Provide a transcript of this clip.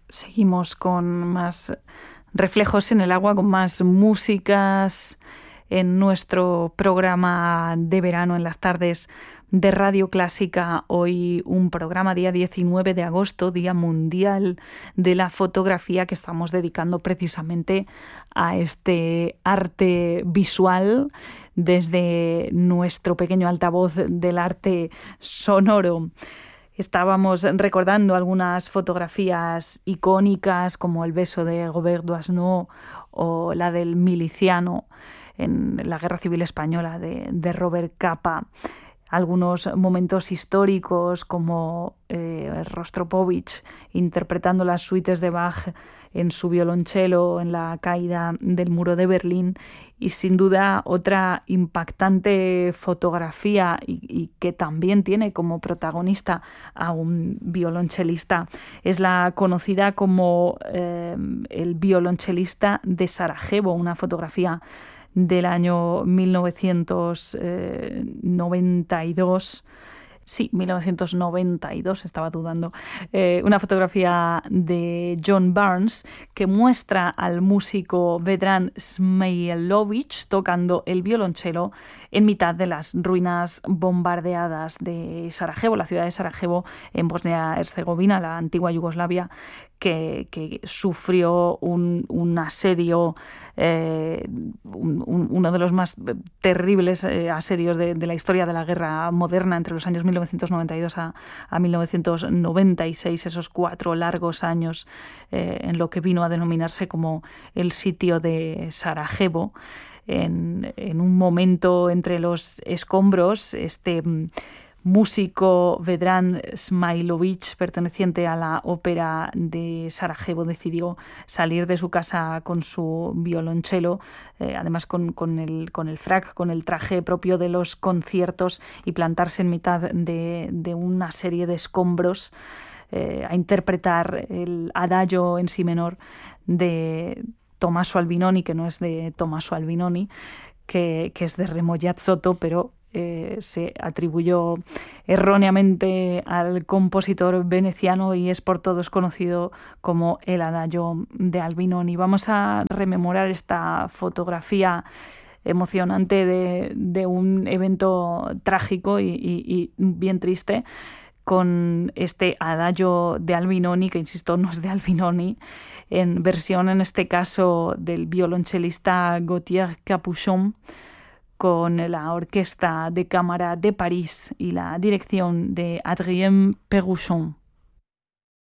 Seguimos con más reflejos en el agua, con más músicas en nuestro programa de verano en las tardes de Radio Clásica. Hoy un programa día 19 de agosto, Día Mundial de la Fotografía, que estamos dedicando precisamente a este arte visual desde nuestro pequeño altavoz del arte sonoro. Estábamos recordando algunas fotografías icónicas como el beso de Robert Doisneau o la del miliciano en la Guerra Civil Española de Robert Capa. Algunos momentos históricos como Rostropovich interpretando las suites de Bach en su violonchelo en la caída del muro de Berlín, y sin duda otra impactante fotografía y que también tiene como protagonista a un violonchelista es la conocida como el violonchelista de Sarajevo, una fotografía del año 1992. Sí, 1992, estaba dudando. Una fotografía de John Barnes que muestra al músico Vedran Smailović tocando el violonchelo en mitad de las ruinas bombardeadas de Sarajevo, la ciudad de Sarajevo en Bosnia-Herzegovina, la antigua Yugoslavia, que sufrió un asedio, uno de los más terribles asedios de la historia de la guerra moderna entre los años 1992 a 1996, esos 4 largos años en lo que vino a denominarse como el sitio de Sarajevo. En un momento entre los escombros, este músico Vedran Smailović, perteneciente a la ópera de Sarajevo, decidió salir de su casa con su violonchelo, además con el frac, con el traje propio de los conciertos, y plantarse en mitad de una serie de escombros a interpretar el adagio en si menor de Tommaso Albinoni, que no es de Tommaso Albinoni, que es de Remo Giazzotto, pero se atribuyó erróneamente al compositor veneciano y es por todos conocido como el adagio de Albinoni. Vamos a rememorar esta fotografía emocionante de un evento trágico y bien triste, con este adagio de Albinoni, que insisto, no es de Albinoni, en versión en este caso del violonchelista Gauthier Capuchon, con la Orquesta de Cámara de París y la dirección de Adrien Péruchon.